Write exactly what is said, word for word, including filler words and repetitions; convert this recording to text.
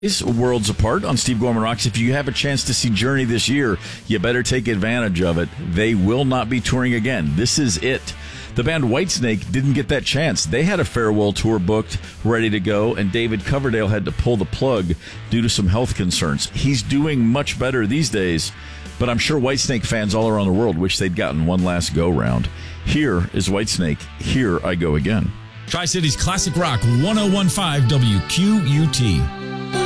Is worlds apart on Steve Gorman Rocks. If you have a chance to see Journey this year, you better take advantage of it. They will not be touring again. This is it. The band Whitesnake didn't get that chance. They had a farewell tour booked, ready to go, and David Coverdale had to pull the plug due to some health concerns. He's doing much better these days, but I'm sure Whitesnake fans all around the world wish they'd gotten one last go-round. Here is Whitesnake. Here I Go Again. Tri-Cities Classic Rock, one oh one point five W Q U T.